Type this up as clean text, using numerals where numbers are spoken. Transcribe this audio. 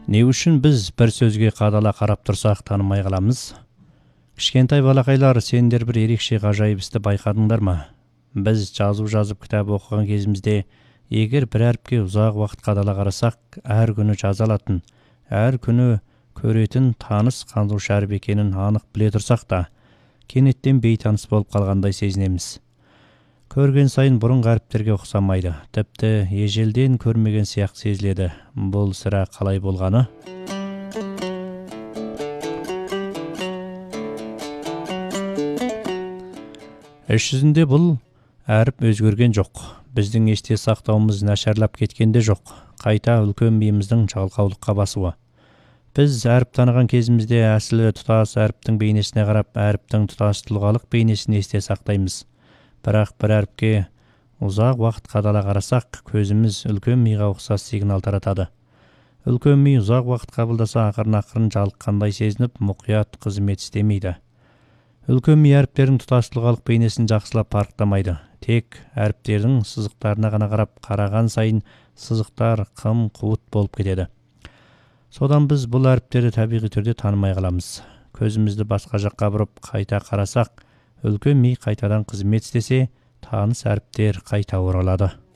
Не үшін біз бір сөзге қадала қарап тұрсақ танымай қаламыз? Кішкентай балақайлар, сендер бір ерекше ғажайып істі байқадыңдар ма? Біз жазу жазып кітап оқыған кезімізде, егер бір әріпке ұзақ уақыт қадала қарасақ, әр күні жаза алатын, әр күні көретін таныс қандаушы әріп екенін анық біле тұрсақ та, кенеттен бейтаныс болып қалғандай сезінеміз. Көрген сайын бұрын әріптерге ұқсамайды, тіпті ежелден көрмеген сияқты сезіледі. Бұл сірә қалай болғаны? Іс жүзінде бұл әріп өзгерген жоқ. Біздің есте сақтауымыз нашарлап кеткенде жоқ. Қайта үлкен миымыздың жалқаулыққа басуы. Біз әріп таныған кезімізде әсілі тұтас әріптің бейнесіне қарап, әріптің тұтас тұлғалық бейнесін есте сақтаймыз. Бірақ бір әріпке ұзақ уақыт қадала қарасақ, көзіміз үлкен миға ұқсас сигнал таратады. Үлкен ми ұзақ уақыт қабылдаса, ақырын-ақырын жалыққандай сезініп, мұқият қызмет істемейді. Үлкен ми әріптердің тұтас тұлғалық бейнесін жақсылап парықтамайды. Тек әріптердің сызықтарына ғана қарап, қараған сайын сызықтар қым-қуыт болып кетеді. Содан біз бұл әріптерді табиғи түрде танымай қаламыз. Көзімізді басқа жаққа бұрып қайта қарасақ, үлкен ми қайтадан қызмет істесе, таныс әріптер қайта оралады.